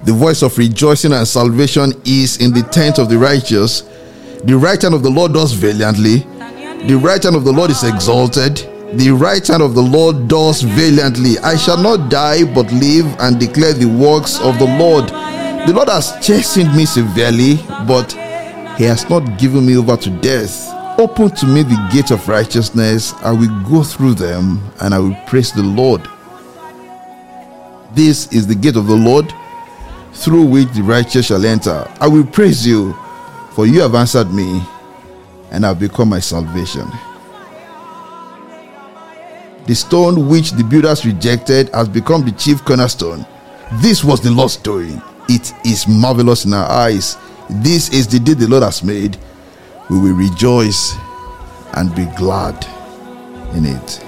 The voice of rejoicing and salvation is in the tent of the righteous. The right hand of the Lord does valiantly. The right hand of the Lord is exalted. The right hand of the Lord does valiantly. I shall not die but live and declare the works of the Lord. The Lord has chastened me severely, but he has not given me over to death. Open to me the gate of righteousness. I will go through them and I will praise the Lord. This is the gate of the Lord, through which the righteous shall enter. I will praise you, for you have answered me and have become my salvation. The stone which the builders rejected has become the chief cornerstone. This was the Lord's doing. It is marvelous in our eyes. This is the day the Lord has made. We will rejoice and be glad in it.